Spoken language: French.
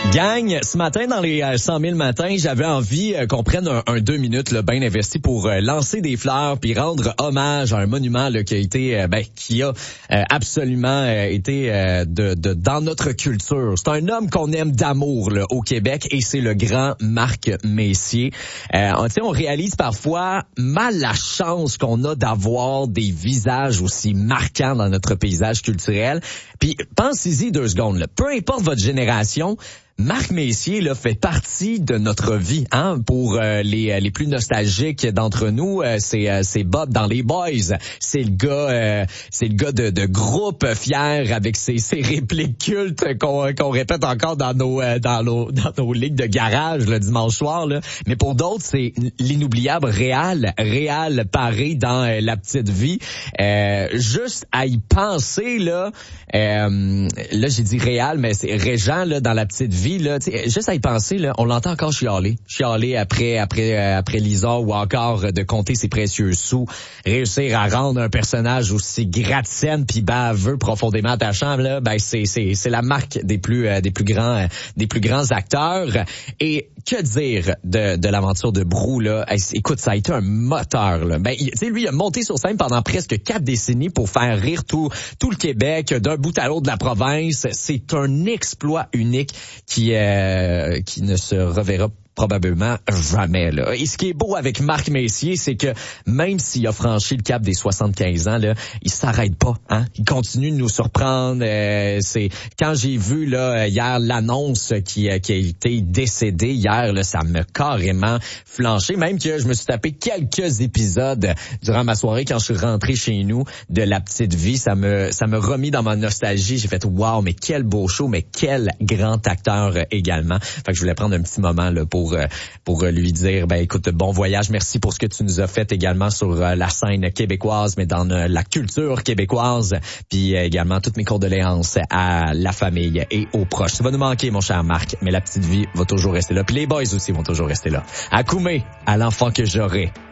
Gang, ce matin, dans les 100 000 matins, j'avais envie qu'on prenne un 2 minutes là, bien investi pour lancer des fleurs puis rendre hommage à un monument là, qui a été, qui a absolument été dans notre culture. C'est un homme qu'on aime d'amour là, au Québec et c'est le grand Marc Messier. On réalise parfois mal la chance qu'on a d'avoir des visages aussi marquants dans notre paysage culturel. Puis pensez-y 2 secondes. Là. Peu importe votre génération, Marc Messier là fait partie de notre vie, hein. Pour les plus nostalgiques d'entre nous, c'est Bob dans les Boys. C'est le gars de groupe fier avec ses répliques cultes qu'on répète encore dans nos ligues de garage le dimanche soir là. Mais pour d'autres, c'est l'inoubliable Réal Paré dans La Petite Vie. Juste à y penser là j'ai dit Réal, mais c'est Régent là dans La Petite Vie. Là, juste à y penser, là, on l'entend encore chialer après Lisa ou encore de compter ses précieux sous, réussir à rendre un personnage aussi gratte-ciel puis baveux profondément attachant, là, ben c'est la marque des plus grands acteurs. Et que dire de l'aventure de Brou là? Écoute, ça a été un moteur là. Ben lui il a monté sur scène pendant presque 4 décennies pour faire rire tout le Québec d'un bout à l'autre de la province. C'est un exploit unique qui ne se reverra probablement jamais là. Et ce qui est beau avec Marc Messier, c'est que même s'il a franchi le cap des 75 ans là, il s'arrête pas, hein. Il continue de nous surprendre. C'est quand j'ai vu là hier l'annonce qui a été décédé hier là, ça m'a carrément flanché, même que je me suis tapé quelques épisodes durant ma soirée quand je suis rentré chez nous de La Petite Vie, ça me remis dans ma nostalgie. J'ai fait waouh, mais quel beau show, mais quel grand acteur également. Fait que je voulais prendre un petit moment là pour lui dire, ben écoute, bon voyage, merci pour ce que tu nous as fait également sur la scène québécoise, mais dans la culture québécoise, puis également toutes mes condoléances à la famille et aux proches. Ça va nous manquer, mon cher Marc, mais La Petite Vie va toujours rester là, puis les boys aussi vont toujours rester là. À Koumé, à l'enfant que j'aurai.